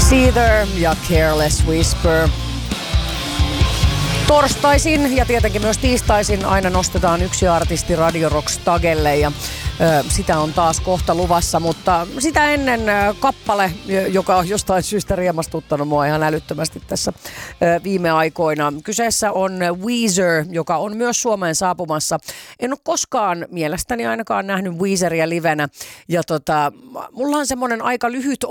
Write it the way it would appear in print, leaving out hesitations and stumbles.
Seether ja Careless Whisper. Torstaisin ja tietenkin myös tiistaisin aina nostetaan yksi artisti Radio Rocks tagelle ja sitä on taas kohta luvassa, mutta sitä ennen kappale, joka on jostain syystä riemastuttanut mua ihan älyttömästi tässä viime aikoina. Kyseessä on Weezer, joka on myös Suomeen saapumassa. En ole koskaan mielestäni ainakaan nähnyt Weezeria livenä ja mulla on semmoinen aika lyhyt